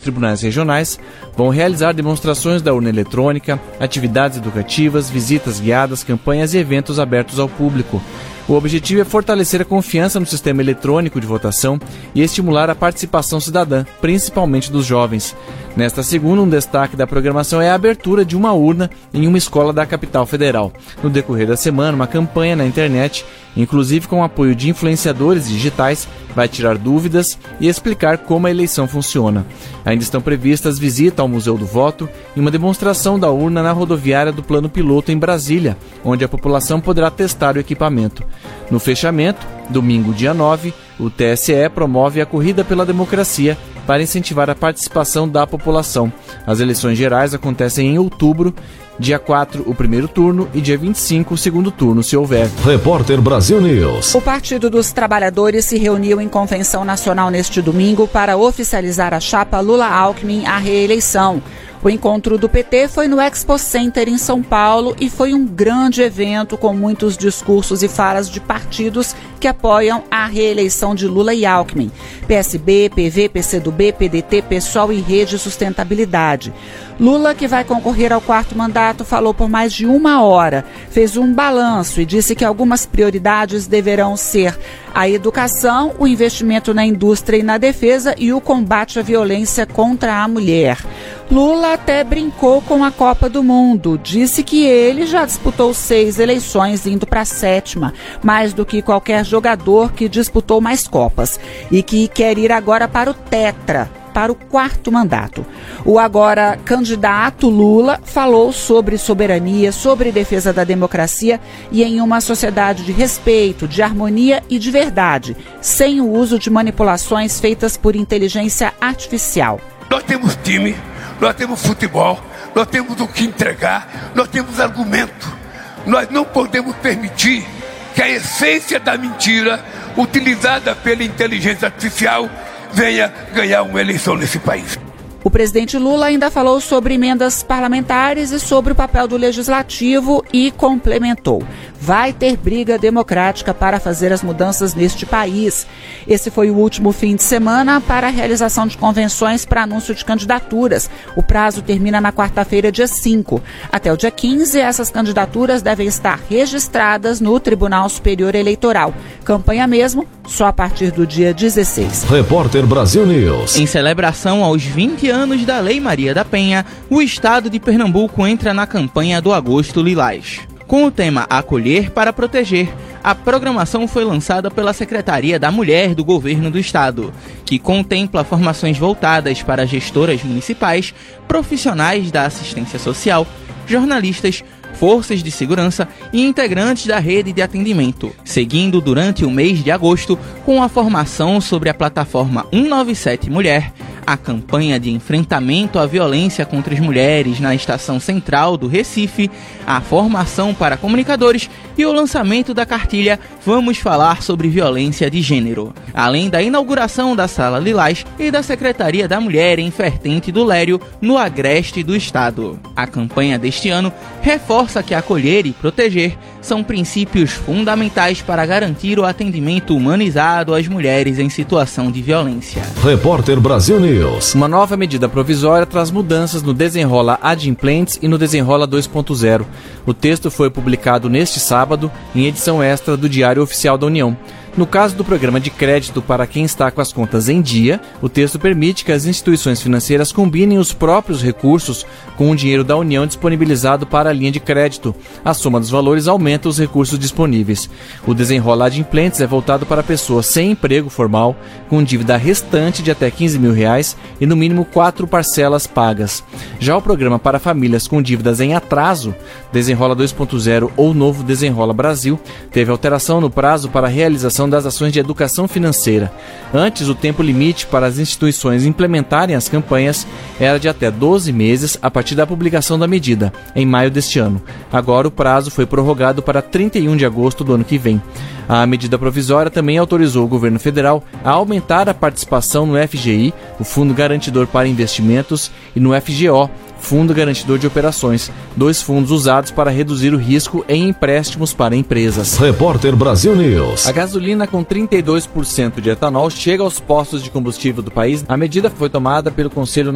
tribunais regionais vão realizar demonstrações da urna eletrônica, atividades educativas, visitas guiadas, campanhas e eventos abertos ao público. O objetivo é fortalecer a confiança no sistema eletrônico de votação e estimular a participação cidadã, principalmente dos jovens. Nesta segunda, um destaque da programação é a abertura de uma urna em uma escola da capital federal. No decorrer da semana, uma campanha na internet, inclusive com o apoio de influenciadores digitais, vai tirar dúvidas e explicar como a eleição funciona. Ainda estão previstas visita ao Museu do Voto e uma demonstração da urna na rodoviária do Plano Piloto em Brasília, onde a população poderá testar o equipamento. No fechamento, domingo, dia 9, o TSE promove a Corrida pela Democracia para incentivar a participação da população. As eleições gerais acontecem em outubro, dia 4 o primeiro turno e dia 25 o segundo turno, se houver. Repórter Brasil News. O Partido dos Trabalhadores se reuniu em convenção nacional neste domingo para oficializar a chapa Lula-Alckmin à reeleição. O encontro do PT foi no Expo Center em São Paulo e foi um grande evento com muitos discursos e falas de partidos que apoiam a reeleição de Lula e Alckmin. PSB, PV, PCdoB, PDT, PSOL e Rede Sustentabilidade. Lula, que vai concorrer ao 4º mandato, falou por mais de 1 hora, fez um balanço e disse que algumas prioridades deverão ser a educação, o investimento na indústria e na defesa e o combate à violência contra a mulher. Lula até brincou com a Copa do Mundo, disse que ele já disputou 6 eleições, indo para a 7ª, mais do que qualquer jogador que disputou mais Copas, e que quer ir agora para o Tetra, para o 4º mandato. O agora candidato Lula falou sobre soberania, sobre defesa da democracia e em uma sociedade de respeito, de harmonia e de verdade, sem o uso de manipulações feitas por inteligência artificial. Nós temos time, nós temos futebol, nós temos o que entregar, nós temos argumento. Nós não podemos permitir que a essência da mentira, utilizada pela inteligência artificial, venha ganhar uma eleição nesse país. O presidente Lula ainda falou sobre emendas parlamentares e sobre o papel do legislativo e complementou: vai ter briga democrática para fazer as mudanças neste país. Esse foi o último fim de semana para a realização de convenções para anúncio de candidaturas. O prazo termina na quarta-feira, dia 5. Até o dia 15, essas candidaturas devem estar registradas no Tribunal Superior Eleitoral. Campanha mesmo só a partir do dia 16. Repórter Brasil News. Em celebração aos 20 anos da Lei Maria da Penha, o estado de Pernambuco entra na campanha do Agosto Lilás. Com o tema Acolher para Proteger, a programação foi lançada pela Secretaria da Mulher do Governo do Estado, que contempla formações voltadas para gestoras municipais, profissionais da assistência social, jornalistas, forças de segurança e integrantes da rede de atendimento, seguindo durante o mês de agosto com a formação sobre a plataforma 197 Mulher, a campanha de enfrentamento à violência contra as mulheres na Estação Central do Recife, a formação para comunicadores e o lançamento da cartilha Vamos Falar sobre Violência de Gênero, além da inauguração da Sala Lilás e da Secretaria da Mulher em Vertente do Lério, no agreste do estado. A campanha deste ano reforça que acolher e proteger são princípios fundamentais para garantir o atendimento humanizado às mulheres em situação de violência. Repórter Brasil News. Uma nova medida provisória traz mudanças no Desenrola Adimplentes e no Desenrola 2.0. O texto foi publicado neste sábado em edição extra do Diário Oficial da União. No caso do programa de crédito para quem está com as contas em dia, o texto permite que as instituições financeiras combinem os próprios recursos com o dinheiro da União disponibilizado para a linha de crédito. A soma dos valores aumenta os recursos disponíveis. O Desenrola Adimplentes é voltado para pessoas sem emprego formal, com dívida restante de até R$15 mil e no mínimo 4 parcelas pagas. Já o programa para famílias com dívidas em atraso, Desenrola 2.0 ou Novo Desenrola Brasil, teve alteração no prazo para a realização das ações de educação financeira. Antes, o tempo limite para as instituições implementarem as campanhas era de até 12 meses a partir da publicação da medida, em maio deste ano. Agora, o prazo foi prorrogado para 31 de agosto do ano que vem. A medida provisória também autorizou o governo federal a aumentar a participação no FGI, o Fundo Garantidor para Investimentos, e no FGO, Fundo Garantidor de Operações, 2 fundos usados para reduzir o risco em empréstimos para empresas. Repórter Brasil News. A gasolina com 32% de etanol chega aos postos de combustível do país. A medida foi tomada pelo Conselho